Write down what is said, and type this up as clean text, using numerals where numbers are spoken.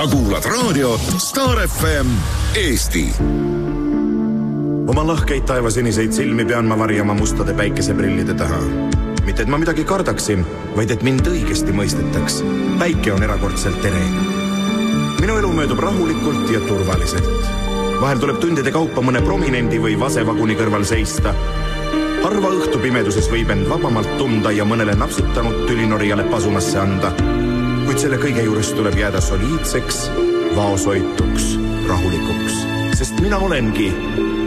Sa kuulad raadiot Star FM Eesti. Oma lahkeid taevasiniseid silmi pean ma varjama mustade päikeseprillide taha. Mitte et ma midagi kardaksin, vaid et mind õigesti mõistetaks. Päike on erakordselt tere. Minu elu möödub rahulikult ja turvaliselt. Vahel tuleb tundide kaupa mõne prominendi või vasevaguni kõrval seista. Harva õhtu pimeduses võib end vabamalt tunda ja mõnele napsutanud tülinorijale pasumasse anda. Kuid selle kõige juures tuleb jääda soliidseks, vaosoituks, rahulikuks. Sest mina olengi